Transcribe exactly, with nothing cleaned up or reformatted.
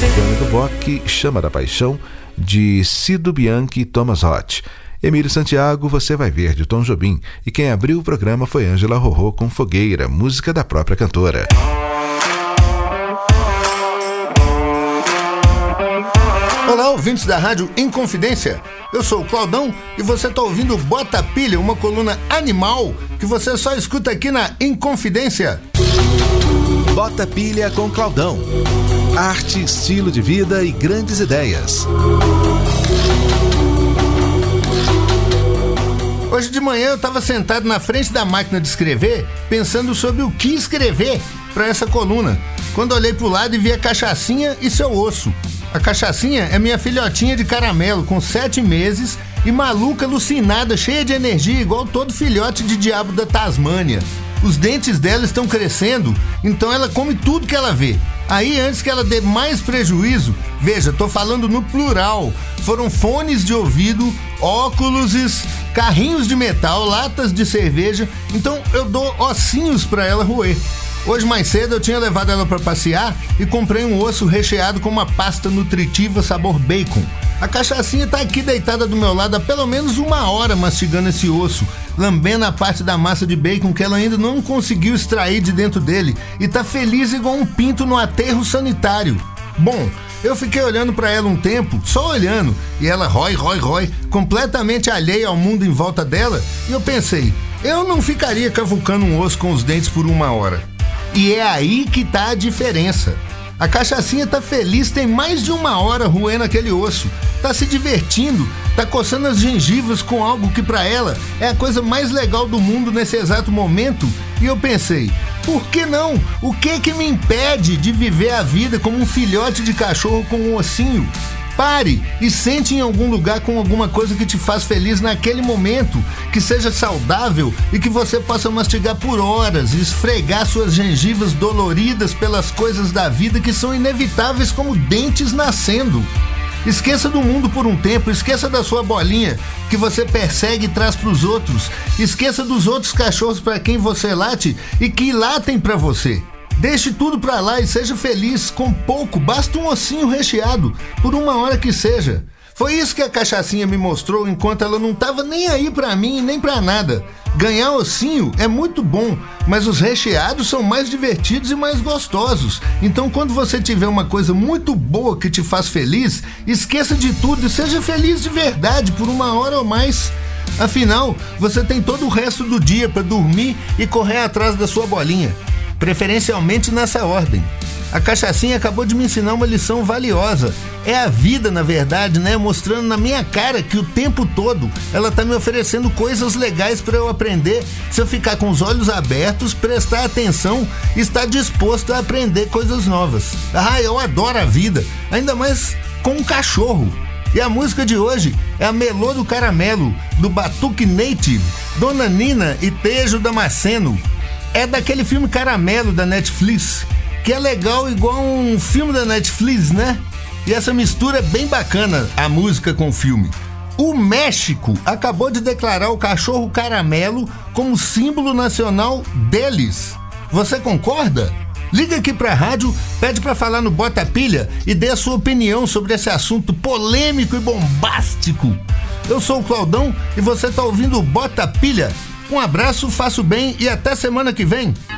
Cigano do Bock, Chama da Paixão, de Cido Bianchi e Thomas Roth. Emílio Santiago, Você Vai Ver, de Tom Jobim. E quem abriu o programa foi Ângela Rorô com Fogueira, música da própria cantora. Olá, ouvintes da Rádio Inconfidência. Eu sou o Claudão e você está ouvindo Bota Pilha, uma coluna animal que você só escuta aqui na Inconfidência. Bota Pilha com Claudão. Arte, estilo de vida e grandes ideias. Hoje de manhã eu estava sentado na frente da máquina de escrever, pensando sobre o que escrever para essa coluna, quando olhei para o lado e vi a Cachaçinha e seu osso. A Cachaçinha é minha filhotinha de caramelo, com sete meses e maluca, alucinada, cheia de energia, igual todo filhote de diabo da Tasmânia. Os dentes dela estão crescendo, então ela come tudo que ela vê. Aí, antes que ela dê mais prejuízo, veja, tô falando no plural, foram fones de ouvido, óculos, carrinhos de metal, latas de cerveja, então eu dou ossinhos pra ela roer. Hoje mais cedo eu tinha levado ela para passear e comprei um osso recheado com uma pasta nutritiva sabor bacon. A Cachaçinha tá aqui deitada do meu lado há pelo menos uma hora mastigando esse osso, lambendo a parte da massa de bacon que ela ainda não conseguiu extrair de dentro dele e tá feliz igual um pinto no aterro sanitário. Bom, eu fiquei olhando para ela um tempo, só olhando, e ela rói, rói, rói, completamente alheia ao mundo em volta dela, e eu pensei, eu não ficaria cavucando um osso com os dentes por uma hora. E é aí que tá a diferença. A Cachaçinha tá feliz, tem mais de uma hora roendo aquele osso, tá se divertindo, tá coçando as gengivas com algo que pra ela é a coisa mais legal do mundo nesse exato momento, e eu pensei, por que não? O que que me impede de viver a vida como um filhote de cachorro com um ossinho? Pare e sente em algum lugar com alguma coisa que te faz feliz naquele momento, que seja saudável e que você possa mastigar por horas e esfregar suas gengivas doloridas pelas coisas da vida que são inevitáveis como dentes nascendo. Esqueça do mundo por um tempo, esqueça da sua bolinha que você persegue e traz para os outros, esqueça dos outros cachorros para quem você late e que latem para você. Deixe tudo pra lá e seja feliz com pouco, basta um ossinho recheado, por uma hora que seja. Foi isso que a Cachaçinha me mostrou enquanto ela não tava nem aí pra mim, nem pra nada. Ganhar ossinho é muito bom, mas os recheados são mais divertidos e mais gostosos. Então quando você tiver uma coisa muito boa que te faz feliz, esqueça de tudo e seja feliz de verdade por uma hora ou mais. Afinal, você tem todo o resto do dia pra dormir e correr atrás da sua bolinha. Preferencialmente nessa ordem. A Cachaçinha acabou de me ensinar uma lição valiosa. É a vida, na verdade, né? Mostrando na minha cara que o tempo todo ela tá me oferecendo coisas legais para eu aprender se eu ficar com os olhos abertos, prestar atenção e estar disposto a aprender coisas novas. Ah, eu adoro a vida, ainda mais com um cachorro. E a música de hoje é a Melô do Caramelo, do Batuque Native, Dona Nina e Tejo Damasceno. É daquele filme Caramelo da Netflix, que é legal igual um filme da Netflix, né? E essa mistura é bem bacana, a música com o filme. O México acabou de declarar o cachorro caramelo como símbolo nacional deles. Você concorda? Liga aqui pra rádio, pede pra falar no Bota Pilha e dê a sua opinião sobre esse assunto polêmico e bombástico. Eu sou o Claudão e você tá ouvindo o Bota Pilha. Um abraço, faça o bem e até semana que vem.